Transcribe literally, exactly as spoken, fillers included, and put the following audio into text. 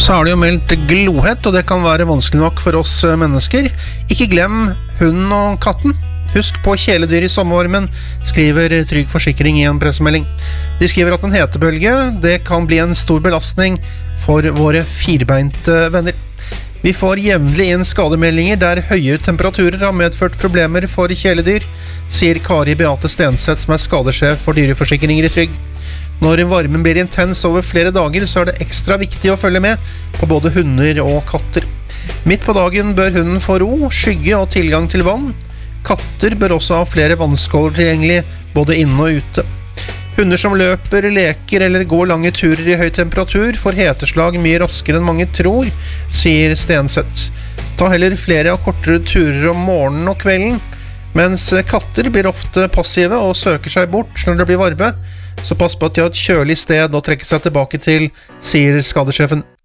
Så har det jo meldt glohett, og det kan være vanskelig nok for oss mennesker. Ikke glem hunden og katten. Husk på kjæledyr i sommervarmen, skriver Trygg Forsikring i en pressemelding. De skriver at en hetebølge, det kan bli en stor belastning for våre firbeinte venner. Vi får jevnlig inn skademeldinger der høye temperaturer har medført problemer for kjæledyr, sier Kari Beate Stenseth, som er skadesjef for dyreforsikringer i Trygg. Når varmen blir intens over flere dager, så er det ekstra viktig å følge med på både hunder og katter. Midt på dagen bør hunden få ro, skygge og tilgang til vann. Katter bør også ha flere vannskåler tilgjengelig, både inne og ute. Hunder som løper, leker eller går lange turer i høy temperatur får heteslag mye raskere enn mange tror, sier Stenseth. Ta heller flere og kortere turer om morgenen og kvelden, mens katter blir ofte passive og søker seg bort når det blir varme, så pass på at de har et kjølig sted å trekke seg tilbake til, sier skadesjefen.